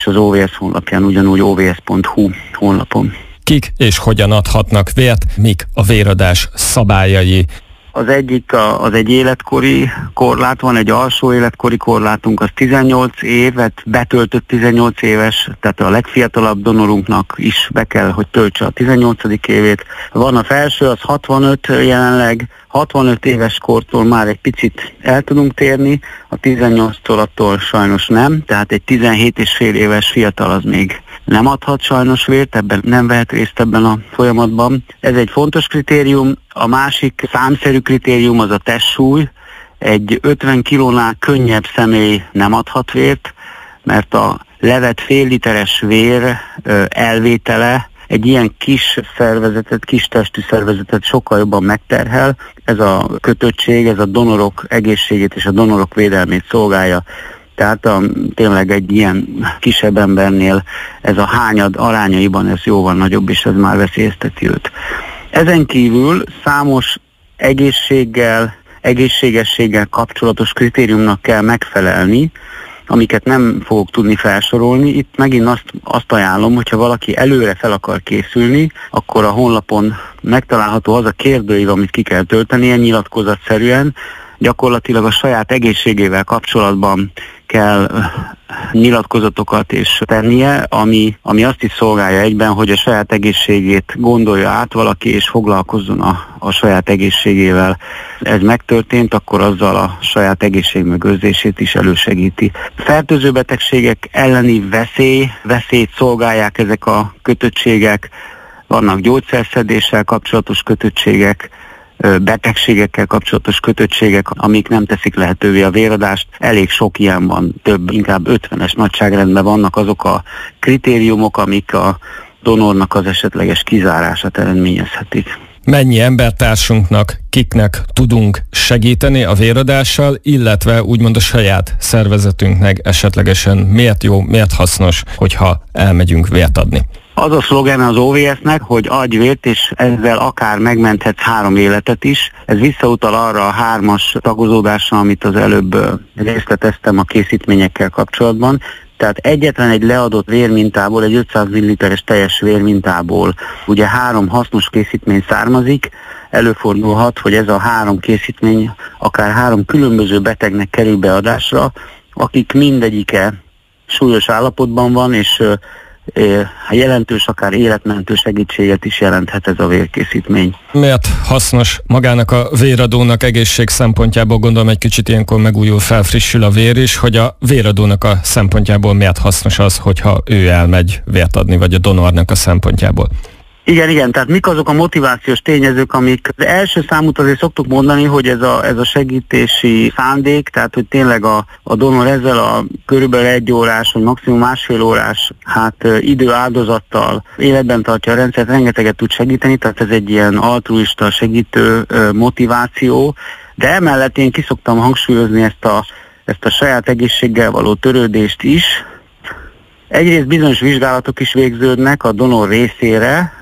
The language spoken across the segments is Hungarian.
és az OVS honlapján ugyanúgy ovs.hu honlapon. Kik és hogyan adhatnak vért, mik a véradás szabályai? Az egyik az egy életkori korlát, van egy alsó életkori korlátunk, az 18 évet betöltött 18 éves, tehát a legfiatalabb donorunknak is be kell, hogy töltse a 18. évét. Van a felső, az 65 jelenleg, 65 éves kortól már egy picit el tudunk térni, a 18-tól attól sajnos nem, tehát egy 17,5 éves fiatal az még nem adhat sajnos vért, ebben nem vehet részt ebben a folyamatban. Ez egy fontos kritérium. A másik számszerű kritérium az a testsúly. Egy 50 kilónál könnyebb személy nem adhat vért, mert a levett fél literes vér elvétele egy ilyen kis szervezetet, kis testű szervezetet sokkal jobban megterhel. Ez a kötöttség, ez a donorok egészségét és a donorok védelmét szolgálja. Tehát tényleg egy ilyen kisebb embernél ez a hányad arányaiban ez jóval nagyobb, és ez már veszélyezteti őt. Ezen kívül számos egészségességgel kapcsolatos kritériumnak kell megfelelni, amiket nem fogok tudni felsorolni. Itt megint azt ajánlom, hogyha valaki előre fel akar készülni, akkor a honlapon megtalálható az a kérdőív, amit ki kell töltenie nyilatkozatszerűen. Gyakorlatilag a saját egészségével kapcsolatban kell nyilatkozatokat is tennie, ami azt is szolgálja egyben, hogy a saját egészségét gondolja át valaki, és foglalkozzon a saját egészségével. Ez megtörtént, akkor azzal a saját egészségmegőrzését is elősegíti. Fertőző betegségek elleni veszélyt szolgálják ezek a kötöttségek, vannak gyógyszerszedéssel kapcsolatos kötöttségek, betegségekkel kapcsolatos kötöttségek, amik nem teszik lehetővé a véradást. Elég sok ilyen van, inkább 50-es nagyságrendben vannak azok a kritériumok, amik a donornak az esetleges kizárását eredményezhetik. Mennyi embertársunknak, kiknek tudunk segíteni a véradással, illetve úgymond a saját szervezetünknek esetlegesen miért jó, miért hasznos, hogyha elmegyünk vért adni? Az a szlogen az OVS-nek, hogy adj vért, és ezzel akár megmenthetsz 3 életet is. Ez visszautal arra a 3-as tagozódásra, amit az előbb részleteztem a készítményekkel kapcsolatban. Tehát egyetlen egy leadott vérmintából, egy 500 ml-es teljes vérmintából ugye 3 hasznos készítmény származik. Előfordulhat, hogy ez a 3 készítmény akár 3 különböző betegnek kerül beadásra, akik mindegyike súlyos állapotban van, és jelentős, akár életmentő segítséget is jelenthet ez a vérkészítmény. Miért hasznos magának a véradónak egészség szempontjából, gondolom egy kicsit ilyenkor megújul, felfrissül a vér is, hogy a véradónak a szempontjából miért hasznos az, hogyha ő elmegy vért adni, vagy a donornak a szempontjából? Igen, tehát mik azok a motivációs tényezők, amik az első számút azért szoktuk mondani, hogy ez a segítési szándék, tehát hogy tényleg a donor ezzel a körülbelül 1 órás, vagy maximum 1,5 órás idő áldozattal életben tartja a rendszert, rengeteget tud segíteni, tehát ez egy ilyen altruista, segítő motiváció, de emellett én ki szoktam hangsúlyozni ezt a saját egészséggel való törődést is. Egyrészt bizonyos vizsgálatok is végződnek a donor részére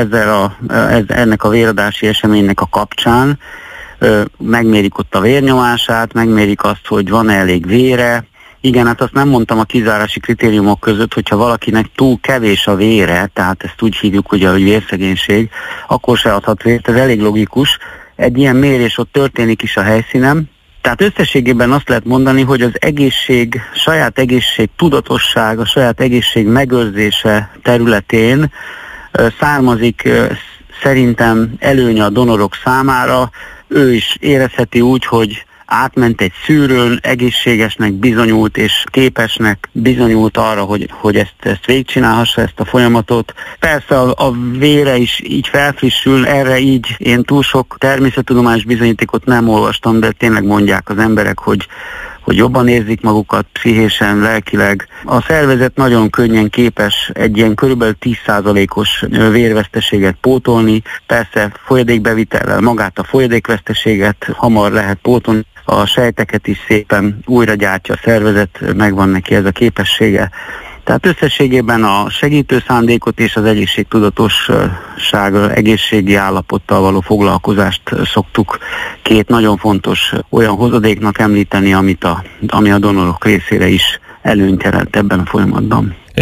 ennek a véradási eseménynek a kapcsán. Megmérik ott a vérnyomását, megmérik azt, hogy van-e elég vére. Igen, hát azt nem mondtam a kizárási kritériumok között, hogyha valakinek túl kevés a vére, tehát ezt úgy hívjuk ugye, hogy vérszegénység, akkor se adhat vért, ez elég logikus. Egy ilyen mérés ott történik is a helyszínen. Tehát összességében azt lehet mondani, hogy az saját egészség tudatosság, a saját egészség megőrzése területén származik szerintem előnye a donorok számára. Ő is érezheti úgy, hogy átment egy szűrőn, egészségesnek bizonyult és képesnek bizonyult arra, hogy ezt végigcsinálhassa, ezt a folyamatot. Persze a vére is így felfrissül, erre így én túl sok természettudományos bizonyítékot nem olvastam, de tényleg mondják az emberek, hogy jobban érzik magukat pszichésen, lelkileg. A szervezet nagyon könnyen képes egy ilyen körülbelül 10%-os vérveszteséget pótolni. Persze folyadékbevitellel magát a folyadékveszteséget hamar lehet pótolni. A sejteket is szépen újra gyártja a szervezet, megvan neki ez a képessége. Tehát összességében a segítő szándékot és az egészségtudatosság, egészségi állapottal való foglalkozást szoktuk 2 nagyon fontos olyan hozadéknak említeni, ami a donorok részére is előnyt jelent ebben a folyamatban.